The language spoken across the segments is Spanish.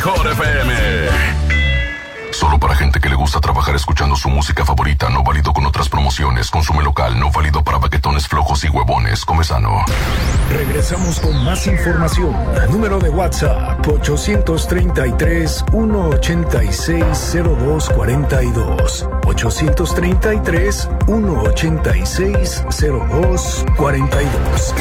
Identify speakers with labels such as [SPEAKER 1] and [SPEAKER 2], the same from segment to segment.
[SPEAKER 1] mejor FM. Solo para gente que le gusta trabajar escuchando su música favorita, no válido con otras promociones. Consume local, no válido para baquetones flojos y huevones. Come sano.
[SPEAKER 2] Regresamos con más información. Número de WhatsApp 833-186-0242. 833-186-0242.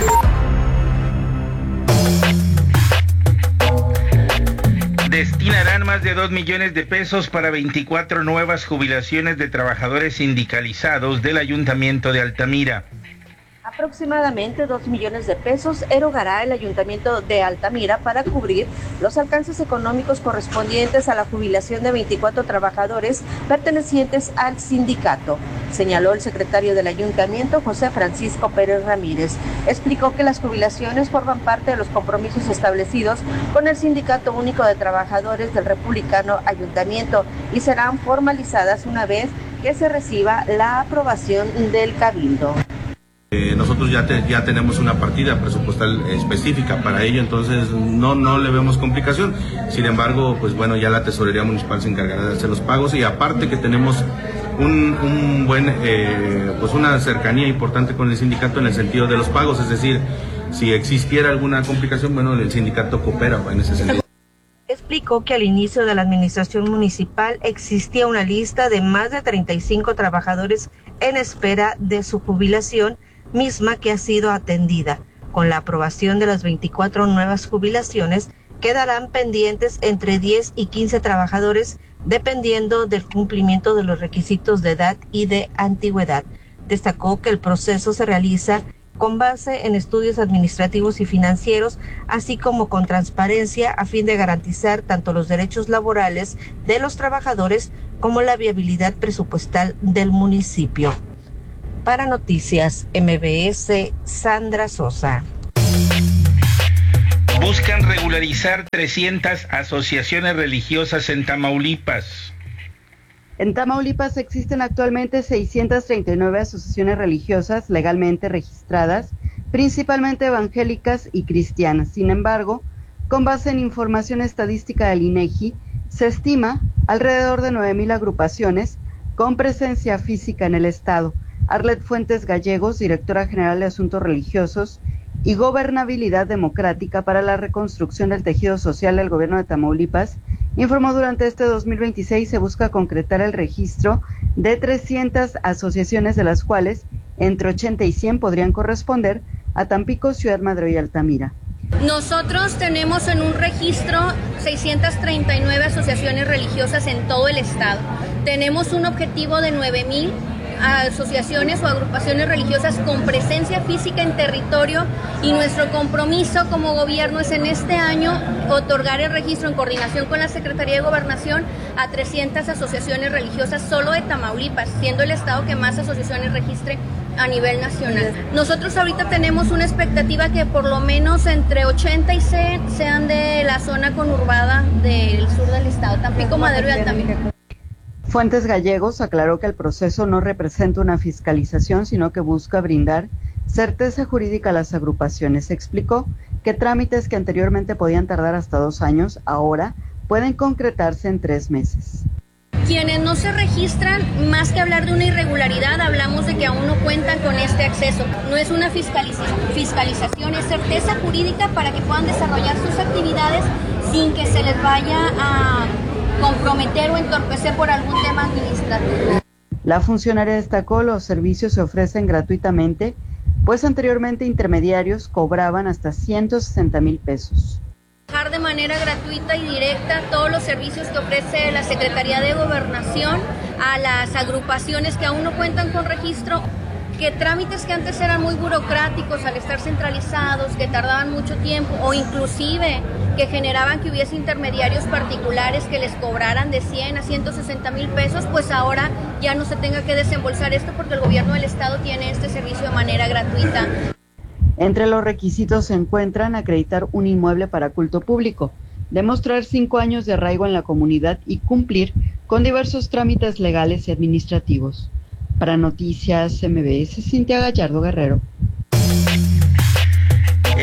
[SPEAKER 3] Destinarán más de 2 millones de pesos para 24 nuevas jubilaciones de trabajadores sindicalizados del Ayuntamiento de Altamira.
[SPEAKER 4] Aproximadamente 2 millones de pesos erogará el Ayuntamiento de Altamira para cubrir los alcances económicos correspondientes a la jubilación de 24 trabajadores pertenecientes al sindicato, señaló el secretario del Ayuntamiento, José Francisco Pérez Ramírez. Explicó que las jubilaciones forman parte de los compromisos establecidos con el Sindicato Único de Trabajadores del Republicano Ayuntamiento y serán formalizadas una vez que se reciba la aprobación del Cabildo.
[SPEAKER 5] Nosotros ya tenemos una partida presupuestal específica para ello, entonces no le vemos complicación. Sin embargo, pues bueno, ya la Tesorería Municipal se encargará de hacer los pagos y aparte que tenemos un buen, pues una cercanía importante con el sindicato en el sentido de los pagos, es decir, si existiera alguna complicación, bueno, el sindicato coopera en ese sentido.
[SPEAKER 4] Explicó que al inicio de la administración municipal existía una lista de más de 35 trabajadores en espera de su jubilación, misma que ha sido atendida. Con la aprobación de las 24 nuevas jubilaciones, quedarán pendientes entre 10 y 15 trabajadores, dependiendo del cumplimiento de los requisitos de edad y de antigüedad. Destacó que el proceso se realiza con base en estudios administrativos y financieros, así como con transparencia a fin de garantizar tanto los derechos laborales de los trabajadores como la viabilidad presupuestal del municipio. Para Noticias MBS, Sandra Sosa.
[SPEAKER 3] Buscan regularizar 300 asociaciones religiosas en Tamaulipas.
[SPEAKER 6] En Tamaulipas existen actualmente 639 asociaciones religiosas legalmente registradas, principalmente evangélicas y cristianas. Sin embargo, con base en información estadística del INEGI, se estima alrededor de 9,000 agrupaciones con presencia física en el estado. Arlet Fuentes Gallegos, directora general de Asuntos Religiosos y Gobernabilidad Democrática para la Reconstrucción del Tejido Social del Gobierno de Tamaulipas, informó durante este 2026 se busca concretar el registro de 300 asociaciones, de las cuales entre 80 y 100 podrían corresponder a Tampico, Ciudad Madero y Altamira.
[SPEAKER 7] Nosotros tenemos en un registro 639 asociaciones religiosas en todo el estado. Tenemos un objetivo de 9,000 asociaciones o agrupaciones religiosas con presencia física en territorio, y nuestro compromiso como gobierno es en este año otorgar el registro en coordinación con la Secretaría de Gobernación a 300 asociaciones religiosas solo de Tamaulipas, siendo el estado que más asociaciones registre a nivel nacional. Nosotros ahorita tenemos una expectativa que por lo menos entre 80 y 100 sean de la zona conurbada del sur del estado, Tampico, Madero y Altamira.
[SPEAKER 6] Fuentes Gallegos aclaró que el proceso no representa una fiscalización, sino que busca brindar certeza jurídica a las agrupaciones. Explicó que trámites que anteriormente podían tardar hasta 2 años, ahora pueden concretarse en 3 meses.
[SPEAKER 7] Quienes no se registran, más que hablar de una irregularidad, hablamos de que aún no cuentan con este acceso. No es una fiscalización, es certeza jurídica para que puedan desarrollar sus actividades sin que se les vaya a comprometer o entorpecer por algún tema administrativo.
[SPEAKER 6] La funcionaria destacó los servicios se ofrecen gratuitamente, pues anteriormente intermediarios cobraban hasta 160,000 pesos.
[SPEAKER 7] De manera gratuita y directa todos los servicios que ofrece la Secretaría de Gobernación a las agrupaciones que aún no cuentan con registro, que trámites que antes eran muy burocráticos al estar centralizados, que tardaban mucho tiempo, o inclusive que generaban que hubiese intermediarios particulares que les cobraran de 100 a 160,000 pesos, pues ahora ya no se tenga que desembolsar esto porque el gobierno del estado tiene este servicio de manera gratuita.
[SPEAKER 6] Entre los requisitos se encuentran acreditar un inmueble para culto público, demostrar 5 años de arraigo en la comunidad y cumplir con diversos trámites legales y administrativos. Para Noticias MBS, Cintia Gallardo Guerrero.
[SPEAKER 3] El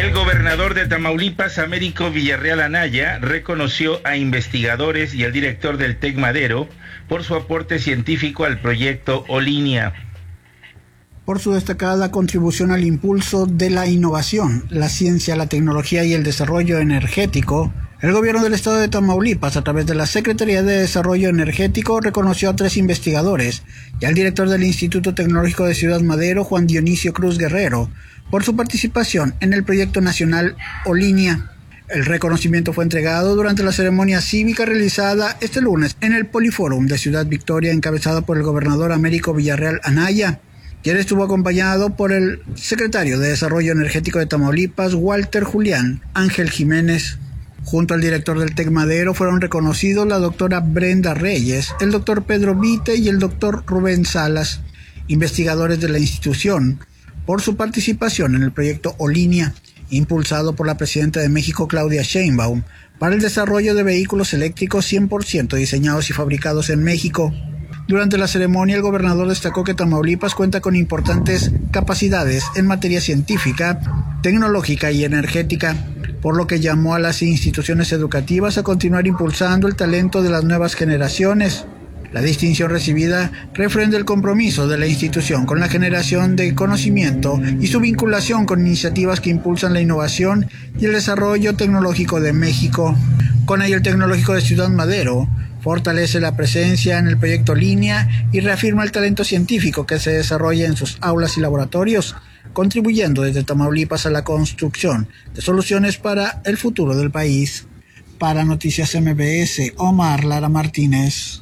[SPEAKER 3] El gobernador de Tamaulipas, Américo Villarreal Anaya, reconoció a investigadores y al director del TEC Madero por su aporte científico al proyecto Olinia.
[SPEAKER 8] Por su destacada contribución al impulso de la innovación, la ciencia, la tecnología y el desarrollo energético, el gobierno del estado de Tamaulipas, a través de la Secretaría de Desarrollo Energético, reconoció a 3 investigadores y al director del Instituto Tecnológico de Ciudad Madero, Juan Dionisio Cruz Guerrero, por su participación en el proyecto nacional Olinia. El reconocimiento fue entregado durante la ceremonia cívica realizada este lunes en el Poliforum de Ciudad Victoria, encabezada por el gobernador Américo Villarreal Anaya, quien estuvo acompañado por el secretario de Desarrollo Energético de Tamaulipas, Walter Julián Ángel Jiménez. Junto al director del TEC Madero fueron reconocidos la doctora Brenda Reyes, el doctor Pedro Vite y el doctor Rubén Salas, investigadores de la institución, por su participación en el proyecto Olinia, impulsado por la presidenta de México, Claudia Sheinbaum, para el desarrollo de vehículos eléctricos 100% diseñados y fabricados en México. Durante la ceremonia, el gobernador destacó que Tamaulipas cuenta con importantes capacidades en materia científica, tecnológica y energética, por lo que llamó a las instituciones educativas a continuar impulsando el talento de las nuevas generaciones. La distinción recibida refrenda el compromiso de la institución con la generación de conocimiento y su vinculación con iniciativas que impulsan la innovación y el desarrollo tecnológico de México. Con ello, el Tecnológico de Ciudad Madero fortalece la presencia en el proyecto Olinia y reafirma el talento científico que se desarrolla en sus aulas y laboratorios, contribuyendo desde Tamaulipas a la construcción de soluciones para el futuro del país. Para Noticias MBS, Omar Lara Martínez.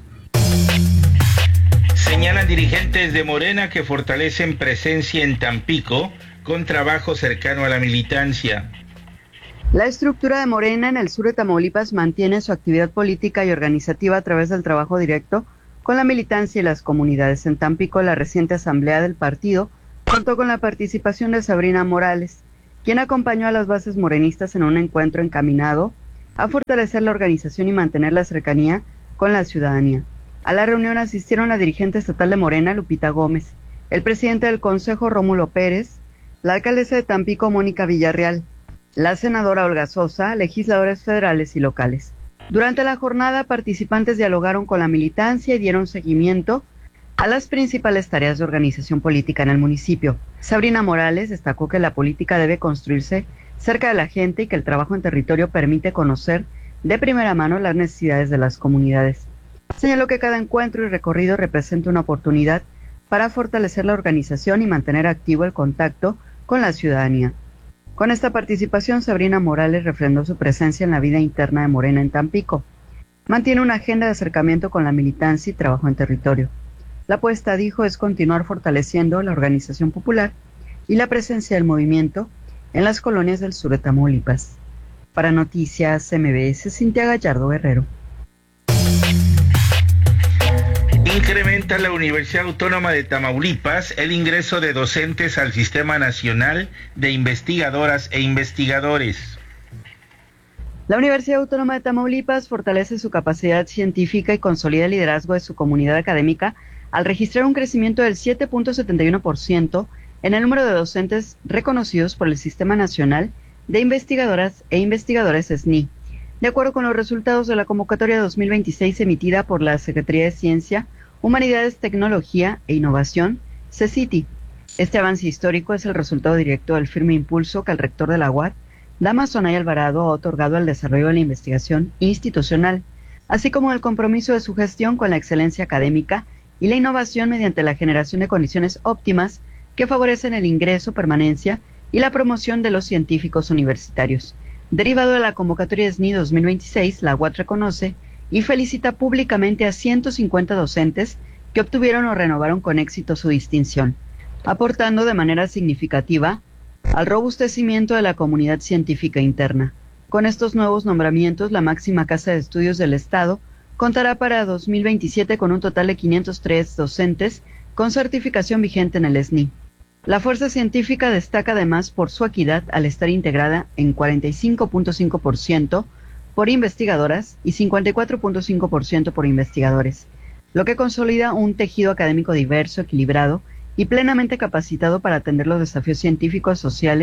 [SPEAKER 3] Señalan dirigentes de Morena que fortalecen presencia en Tampico con trabajo cercano a la militancia.
[SPEAKER 6] La estructura de Morena en el sur de Tamaulipas mantiene su actividad política y organizativa a través del trabajo directo con la militancia y las comunidades. En Tampico, la reciente asamblea del partido contó con la participación de Sabrina Morales, quien acompañó a las bases morenistas en un encuentro encaminado a fortalecer la organización y mantener la cercanía con la ciudadanía. A la reunión asistieron la dirigente estatal de Morena, Lupita Gómez, el presidente del Consejo, Rómulo Pérez, la alcaldesa de Tampico, Mónica Villarreal, la senadora Olga Sosa, legisladores federales y locales. Durante la jornada, participantes dialogaron con la militancia y dieron seguimiento a las principales tareas de organización política en el municipio. Sabrina Morales destacó que la política debe construirse cerca de la gente y que el trabajo en territorio permite conocer de primera mano las necesidades de las comunidades. Señaló que cada encuentro y recorrido representa una oportunidad para fortalecer la organización y mantener activo el contacto con la ciudadanía. Con esta participación, Sabrina Morales refrendó su presencia en la vida interna de Morena en Tampico. Mantiene una agenda de acercamiento con la militancia y trabajo en territorio. La apuesta, dijo, es continuar fortaleciendo la organización popular y la presencia del movimiento en las colonias del sur de Tamaulipas. Para Noticias MBS, Cintia Gallardo Guerrero.
[SPEAKER 3] Incrementa la Universidad Autónoma de Tamaulipas el ingreso de docentes al Sistema Nacional de Investigadoras e Investigadores.
[SPEAKER 6] La Universidad Autónoma de Tamaulipas fortalece su capacidad científica y consolida el liderazgo de su comunidad académica al registrar un crecimiento del 7.71% en el número de docentes reconocidos por el Sistema Nacional de Investigadoras e Investigadores SNI. De acuerdo con los resultados de la convocatoria 2026 emitida por la Secretaría de Ciencia, Humanidades, Tecnología e Innovación, CECITI. Este avance histórico es el resultado directo del firme impulso que el rector de la UAT, Damaso Anaya Alvarado, ha otorgado al desarrollo de la investigación institucional, así como el compromiso de su gestión con la excelencia académica y la innovación mediante la generación de condiciones óptimas que favorecen el ingreso, permanencia y la promoción de los científicos universitarios. Derivado de la convocatoria SNI 2026, la UAT reconoce y felicita públicamente a 150 docentes que obtuvieron o renovaron con éxito su distinción, aportando de manera significativa al robustecimiento de la comunidad científica interna. Con estos nuevos nombramientos, la máxima casa de estudios del Estado contará para 2027 con un total de 503 docentes con certificación vigente en el SNI. La fuerza científica destaca además por su equidad al estar integrada en 45.5% por investigadoras y 54.5% por investigadores, lo que consolida un tejido académico diverso, equilibrado y plenamente capacitado para atender los desafíos científicos, sociales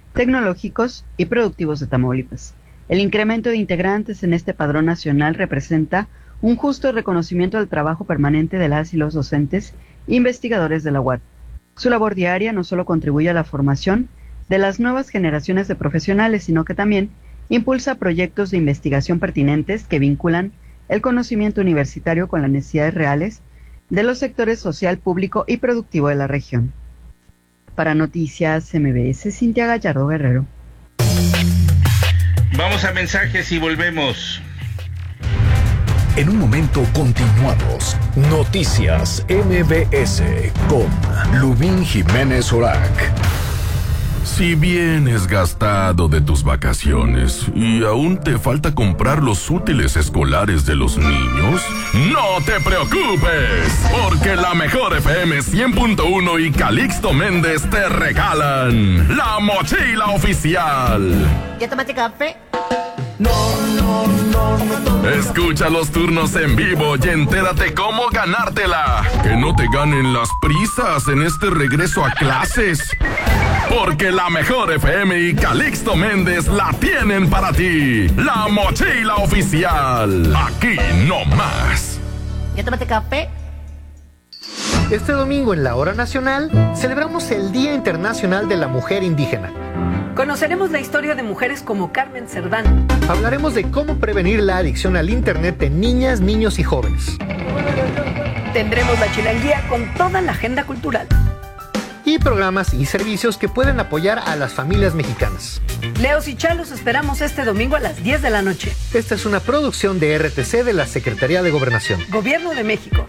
[SPEAKER 6] tecnológicos y productivos de Tamaulipas. El incremento de integrantes en este padrón nacional representa un justo reconocimiento del trabajo permanente de las y los docentes e investigadores de la UAT. Su labor diaria no solo contribuye a la formación de las nuevas generaciones de profesionales, sino que también impulsa proyectos de investigación pertinentes que vinculan el conocimiento universitario con las necesidades reales de los sectores social, público y productivo de la región. Para Noticias MBS, Cintia Gallardo Guerrero.
[SPEAKER 3] Vamos a mensajes y volvemos.
[SPEAKER 2] En un momento continuamos. Noticias MBS con Lubín Jiménez Orac.
[SPEAKER 1] Si vienes gastado de tus vacaciones y aún te falta comprar los útiles escolares de los niños, no te preocupes, porque la Mejor FM 100.1 y Calixto Méndez te regalan la mochila oficial.
[SPEAKER 9] ¿Ya tomaste café?
[SPEAKER 1] No. Escucha los turnos en vivo y entérate cómo ganártela. Que no te ganen las prisas en este regreso a clases. Porque la Mejor FM y Calixto Méndez la tienen para ti. La mochila oficial. Aquí no más.
[SPEAKER 9] ¿Ya tomaste café?
[SPEAKER 10] Este domingo en la Hora Nacional celebramos el Día Internacional de la Mujer Indígena.
[SPEAKER 11] Conoceremos la historia de mujeres como Carmen Cerdán.
[SPEAKER 10] Hablaremos de cómo prevenir la adicción al Internet de niñas, niños y jóvenes.
[SPEAKER 11] Tendremos la chilanguía con toda la agenda cultural.
[SPEAKER 10] Y programas y servicios que pueden apoyar a las familias mexicanas.
[SPEAKER 11] Leos y Chalos esperamos este domingo a las 10 de la noche.
[SPEAKER 10] Esta es una producción de RTC de la Secretaría de Gobernación.
[SPEAKER 11] Gobierno de México.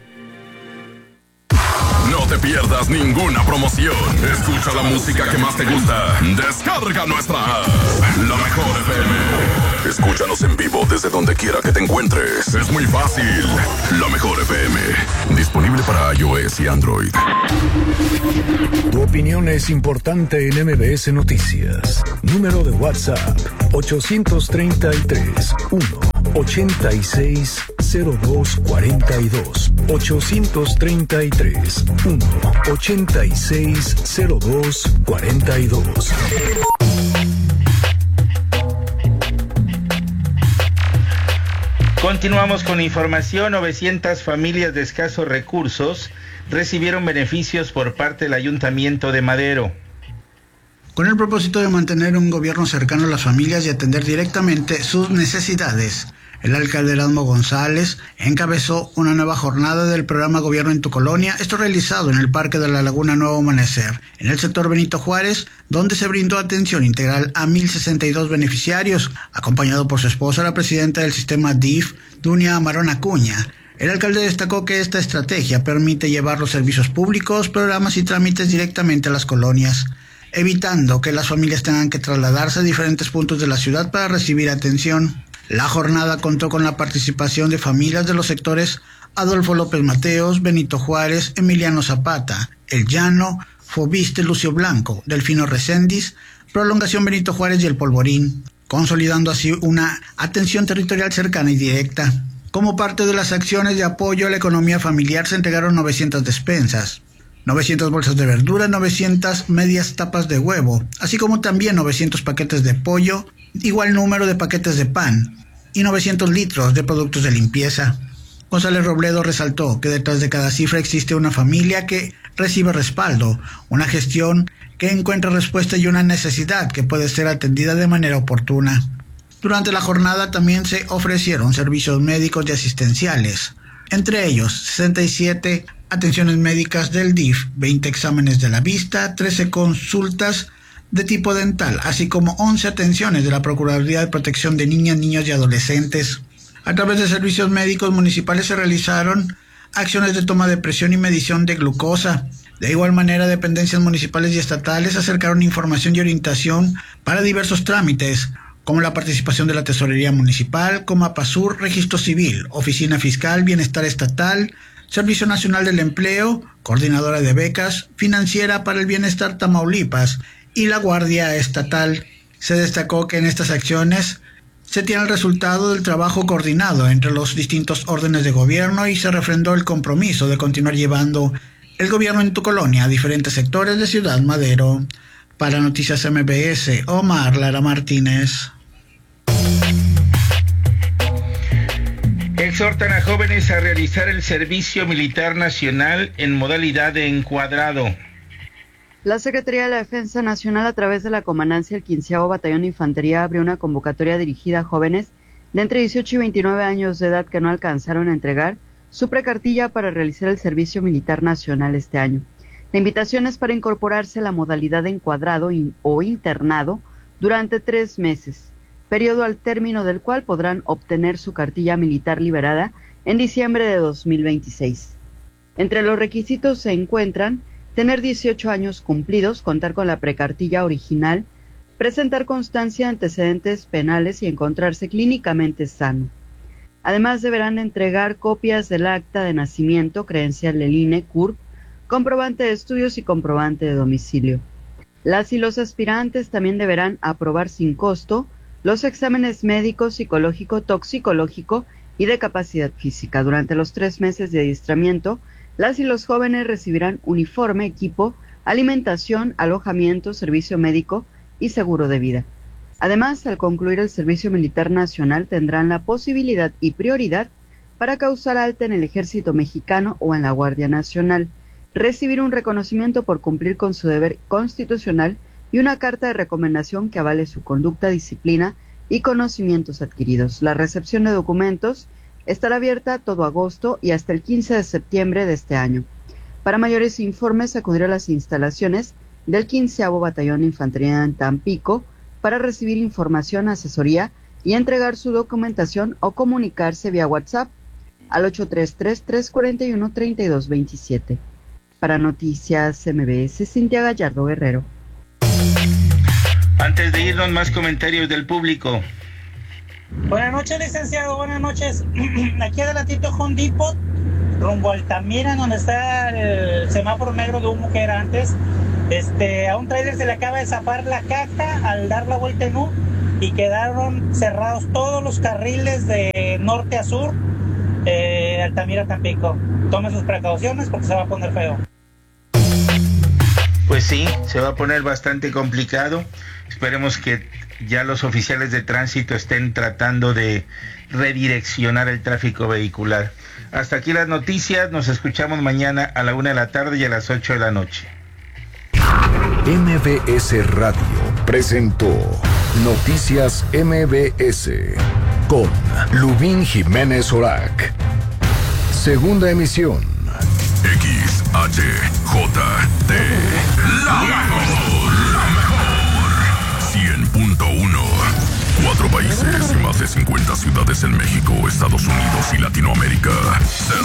[SPEAKER 1] No te pierdas ninguna promoción. Escucha la música que más te gusta. Descarga nuestra app, La Mejor FM. Escúchanos en vivo desde donde quiera que te encuentres. Es muy fácil. La Mejor FM. Disponible para iOS y Android.
[SPEAKER 2] Tu opinión es importante en MBS Noticias. Número de WhatsApp 833 1-86-0242. 833 1-86-0242.
[SPEAKER 3] Continuamos con información. 900 familias de escasos recursos recibieron beneficios por parte del Ayuntamiento de Madero.
[SPEAKER 8] Con el propósito de mantener un gobierno cercano a las familias y atender directamente sus necesidades, el alcalde Erasmo González encabezó una nueva jornada del programa Gobierno en tu Colonia, esto realizado en el Parque de la Laguna Nuevo Amanecer, en el sector Benito Juárez, donde se brindó atención integral a 1,062 beneficiarios, acompañado por su esposa, la presidenta del sistema DIF, Dunia Amarón Acuña. El alcalde destacó que esta estrategia permite llevar los servicios públicos, programas y trámites directamente a las colonias, evitando que las familias tengan que trasladarse a diferentes puntos de la ciudad para recibir atención. La jornada contó con la participación de familias de los sectores Adolfo López Mateos, Benito Juárez, Emiliano Zapata, El Llano, Fobiste Lucio Blanco, Delfino Recendis, Prolongación Benito Juárez y El Polvorín, consolidando así una atención territorial cercana y directa. Como parte de las acciones de apoyo a la economía familiar se entregaron 900 despensas, 900 bolsas de verdura, 900 medias tapas de huevo, así como también 900 paquetes de pollo, igual número de paquetes de pan y 900 litros de productos de limpieza. González Robledo resaltó que detrás de cada cifra existe una familia que recibe respaldo, una gestión que encuentra respuesta y una necesidad que puede ser atendida de manera oportuna. Durante la jornada también se ofrecieron servicios médicos y asistenciales, entre ellos 67 atenciones médicas del DIF, 20 exámenes de la vista, 13 consultas de tipo dental, así como 11 atenciones de la Procuraduría de Protección de Niñas, Niños y Adolescentes. A través de servicios médicos municipales se realizaron acciones de toma de presión y medición de glucosa. De igual manera, dependencias municipales y estatales acercaron información y orientación para diversos trámites, como la participación de la Tesorería Municipal, Comapasur, Registro Civil, Oficina Fiscal, Bienestar Estatal, Servicio Nacional del Empleo, Coordinadora de Becas, Financiera para el Bienestar Tamaulipas y la Guardia Estatal. Se destacó que en estas acciones se tiene el resultado del trabajo coordinado entre los distintos órdenes de gobierno y se refrendó el compromiso de continuar llevando el gobierno en tu colonia a diferentes sectores de Ciudad Madero. Para Noticias MBS, Omar Lara Martínez.
[SPEAKER 3] Exhortan a jóvenes a realizar el servicio militar nacional en modalidad de encuadrado.
[SPEAKER 6] La Secretaría de la Defensa Nacional, a través de la comandancia del 15º Batallón de Infantería, abrió una convocatoria dirigida a jóvenes de entre 18 y 29 años de edad que no alcanzaron a entregar su precartilla para realizar el servicio militar nacional este año. La invitación es para incorporarse a la modalidad de encuadrado o internado durante 3 meses, periodo al término del cual podrán obtener su cartilla militar liberada en diciembre de 2026. Entre los requisitos se encuentran tener 18 años cumplidos, contar con la precartilla original, presentar constancia de antecedentes penales y encontrarse clínicamente sano. Además, deberán entregar copias del acta de nacimiento, credencial del INE, CURP, comprobante de estudios y comprobante de domicilio. Las y los aspirantes también deberán aprobar sin costo los exámenes médico, psicológico, toxicológico y de capacidad física. Durante los 3 meses de adiestramiento, las y los jóvenes recibirán uniforme, equipo, alimentación, alojamiento, servicio médico y seguro de vida. Además, al concluir el servicio militar nacional, tendrán la posibilidad y prioridad para causar alta en el Ejército Mexicano o en la Guardia Nacional, recibir un reconocimiento por cumplir con su deber constitucional y una carta de recomendación que avale su conducta, disciplina y conocimientos adquiridos. La recepción de documentos estará abierta todo agosto y hasta el 15 de septiembre de este año. Para mayores informes, acudir a las instalaciones del 15º Batallón de Infantería en Tampico para recibir información, asesoría y entregar su documentación o comunicarse vía WhatsApp al 833-341-3227. Para Noticias MBS, Cintia Gallardo Guerrero.
[SPEAKER 3] Antes de irnos, más comentarios del público.
[SPEAKER 12] Buenas noches, licenciado, buenas noches. Aquí adelantito Home Depot, rumbo a Altamira, donde está el semáforo negro de humo que era antes. A un trailer se le acaba de zafar la caja al dar la vuelta en U y quedaron cerrados todos los carriles de norte a sur, Altamira, Tampico. Tome sus precauciones porque se va a poner feo.
[SPEAKER 3] Pues sí, se va a poner bastante complicado. Esperemos que ya los oficiales de tránsito estén tratando de redireccionar el tráfico vehicular. Hasta aquí las noticias. Nos escuchamos mañana a la 1 de la tarde y a las 8 de la noche.
[SPEAKER 2] MBS Radio presentó Noticias MBS con Lubín Jiménez Orac. Segunda emisión.
[SPEAKER 1] XHJT, la mejor. 100.1. 4 países y más de 50 ciudades en México, Estados Unidos y Latinoamérica.